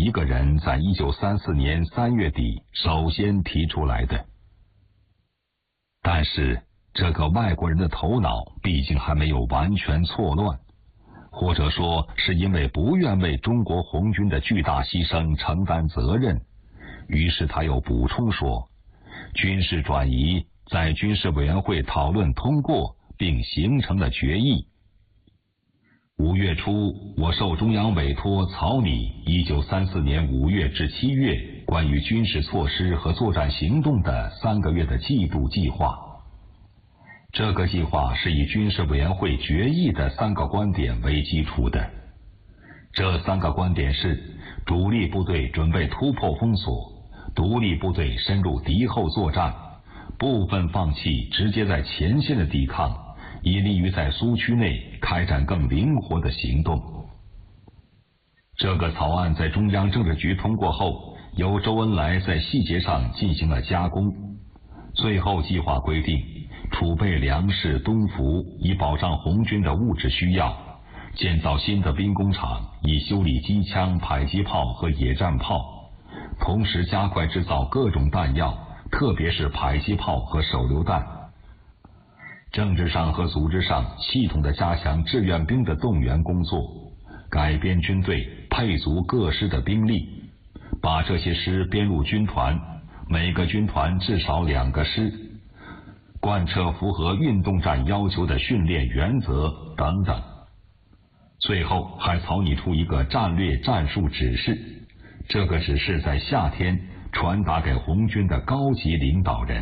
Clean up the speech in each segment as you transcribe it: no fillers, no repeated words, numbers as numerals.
一个人在1934年3月底首先提出来的。但是这个外国人的头脑毕竟还没有完全错乱，或者说是因为不愿为中国红军的巨大牺牲承担责任，于是他又补充说，军事转移在军事委员会讨论通过并形成了决议。5月初，我受中央委托草拟1934年5月至7月关于军事措施和作战行动的3个月的季度计划。这个计划是以军事委员会决议的3个观点为基础的。这3个观点是：主力部队准备突破封锁，独立部队深入敌后作战，部分放弃直接在前线的抵抗，以利于在苏区内开展更灵活的行动。这个草案在中央政治局通过后，由周恩来在细节上进行了加工。最后计划规定，储备粮食、东服，以保障红军的物质需要；建造新的兵工厂，以修理机枪、迫击炮和野战炮；同时加快制造各种弹药，特别是迫击炮和手榴弹。政治上和组织上系统地加强志愿兵的动员工作，改编军队，配足各师的兵力，把这些师编入军团，每个军团至少2个师，贯彻符合运动战要求的训练原则等等。最后还草拟出一个战略战术指示，这个指示在夏天传达给红军的高级领导人。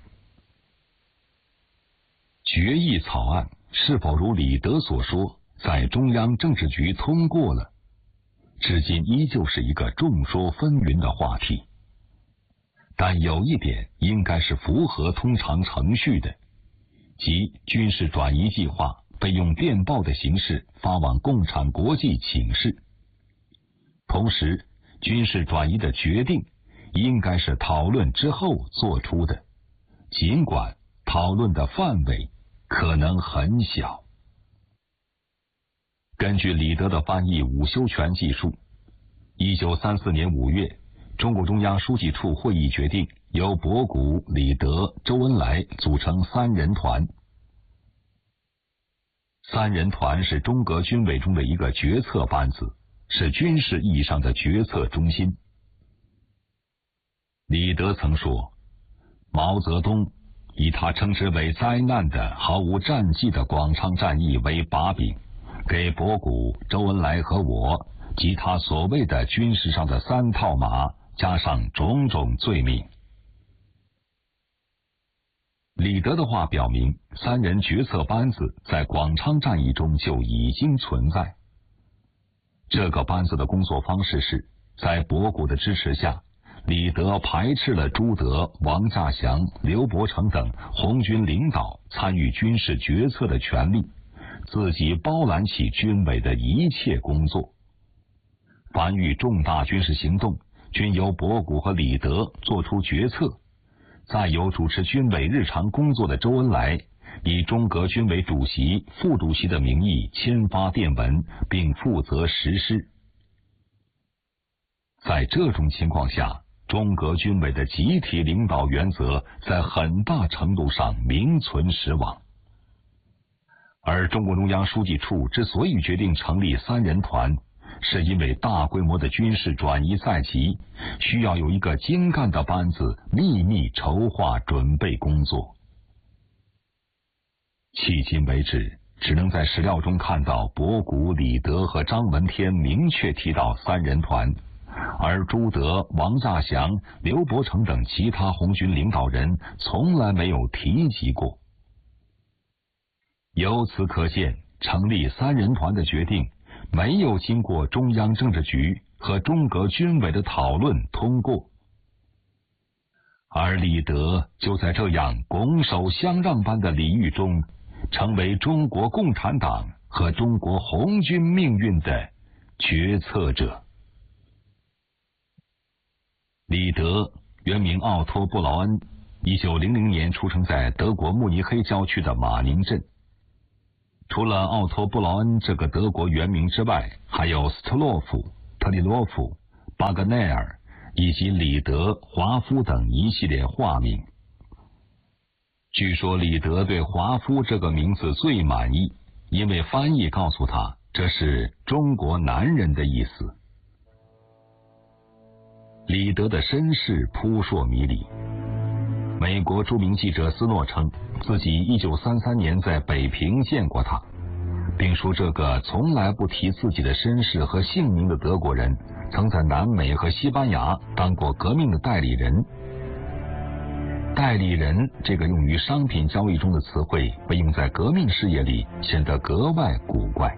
决议草案是否如李德所说，在中央政治局通过了，至今依旧是一个众说纷纭的话题。但有一点应该是符合通常程序的，即军事转移计划被用电报的形式发往共产国际请示。同时，军事转移的决定应该是讨论之后做出的，尽管讨论的范围可能很小。根据李德的翻译伍修权记述，1934年5月，中共中央书记处会议决定由博古、李德、周恩来组成3人团。3人团是中革军委中的一个决策班子，是军事意义上的决策中心。李德曾说，毛泽东以他称之为灾难的毫无战绩的广昌战役为把柄，给博古、周恩来和我及他所谓的军事上的3套马加上种种罪名。李德的话表明，3人决策班子在广昌战役中就已经存在。这个班子的工作方式是，在博古的支持下，李德排斥了朱德、王稼祥、刘伯承等红军领导参与军事决策的权利，自己包揽起军委的一切工作。凡遇重大军事行动，均由博古和李德作出决策，再由主持军委日常工作的周恩来以中革军委主席、副主席的名义签发电文，并负责实施。在这种情况下，中革军委的集体领导原则在很大程度上名存实亡。而中共中央书记处之所以决定成立3人团，是因为大规模的军事转移在即，需要有一个精干的班子秘密筹划准备工作。迄今为止，只能在史料中看到博古、李德和张闻天明确提到3人团，而朱德、王稼祥、刘伯承等其他红军领导人从来没有提及过。由此可见，成立3人团的决定没有经过中央政治局和中革军委的讨论通过，而李德就在这样拱手相让般的礼遇中，成为中国共产党和中国红军命运的决策者。李德原名奥托·布劳恩，1900年出生在德国慕尼黑郊区的马宁镇。除了奥托·布劳恩这个德国原名之外，还有斯特洛夫、特里洛夫、 巴格奈尔以及李德、华夫等一系列化名。据说李德对华夫这个名字最满意，因为翻译告诉他这是中国男人的意思。李德的身世扑朔迷离。美国著名记者斯诺称，自己1933年在北平见过他，并说这个从来不提自己的身世和姓名的德国人，曾在南美和西班牙当过革命的代理人。代理人这个用于商品交易中的词汇，被用在革命事业里，显得格外古怪。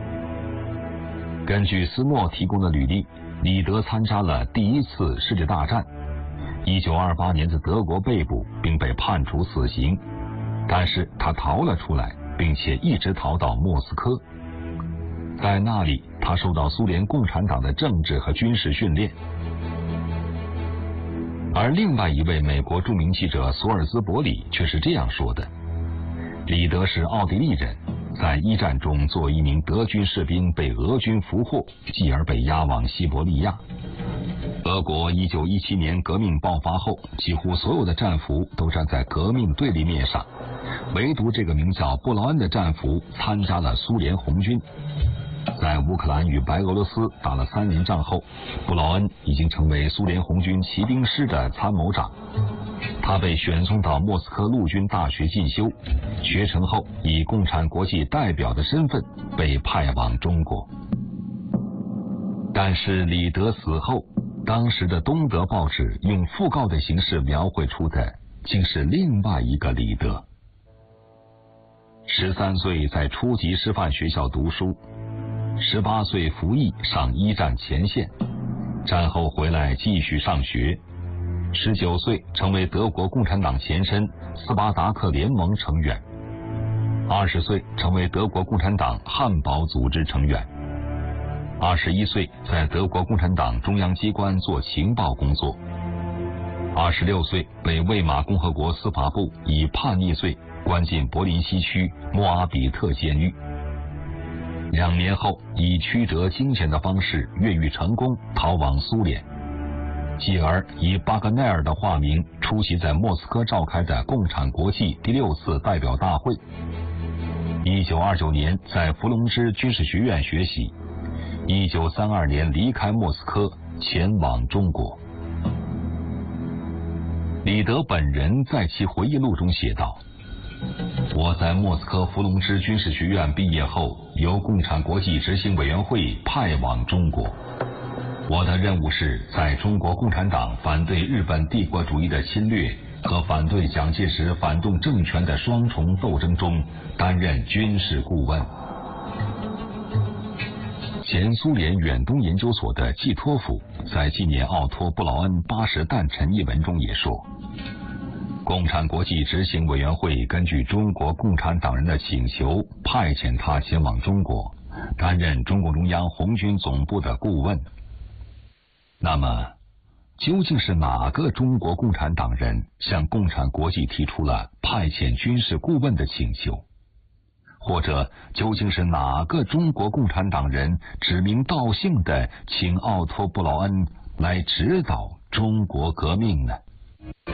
根据斯诺提供的履历，李德参加了第一次世界大战，1928年在德国被捕，并被判处死刑，但是他逃了出来，并且一直逃到莫斯科。在那里，他受到苏联共产党的政治和军事训练。而另外一位美国著名记者索尔兹伯里却是这样说的：李德是奥地利人，在一战中作为一名德军士兵被俄军俘获，继而被押往西伯利亚。俄国1917年革命爆发后，几乎所有的战俘都站在革命对立面上，唯独这个名叫布劳恩的战俘参加了苏联红军。在乌克兰与白俄罗斯打了3年仗后，布劳恩已经成为苏联红军骑兵师的参谋长。他被选送到莫斯科陆军大学进修，学成后以共产国际代表的身份被派往中国。但是李德死后，当时的东德报纸用讣告的形式描绘出的竟是另外一个李德。13岁在初级师范学校读书，18岁服役上一战前线，战后回来继续上学，19岁成为德国共产党前身斯巴达克联盟成员，20岁成为德国共产党汉堡组织成员，21岁在德国共产党中央机关做情报工作，26岁被魏玛共和国司法部以叛逆罪关进柏林西区莫阿比特监狱。2年后，以曲折惊险的方式越狱成功，逃往苏联，继而以巴格奈尔的化名出席在莫斯科召开的共产国际第6次代表大会。1929年在伏龙芝军事学院学习，1932年离开莫斯科，前往中国。李德本人在其回忆录中写道：我在莫斯科伏龙芝军事学院毕业后，由共产国际执行委员会派往中国。我的任务是在中国共产党反对日本帝国主义的侵略和反对蒋介石反动政权的双重斗争中担任军事顾问。前苏联远东研究所的季托夫在纪念奥托·布劳恩80诞辰一文中也说，共产国际执行委员会根据中国共产党人的请求，派遣他前往中国，担任中共中央红军总部的顾问。那么，究竟是哪个中国共产党人向共产国际提出了派遣军事顾问的请求？或者，究竟是哪个中国共产党人指名道姓地请奥托·布劳恩来指导中国革命呢？